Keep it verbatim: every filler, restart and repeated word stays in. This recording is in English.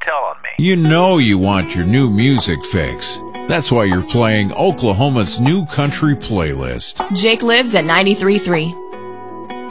tell on me. You know you want your new music fix. That's why you're playing Oklahoma's new country playlist. Jake lives at ninety-three point three.